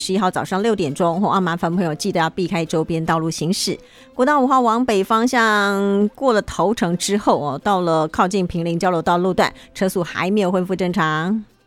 11号早上6点钟，麻烦朋友记得要避开周边道路行驶。国道5号往北方向过了头城之后到了靠近平林交流道路段，车速还没有恢复正常。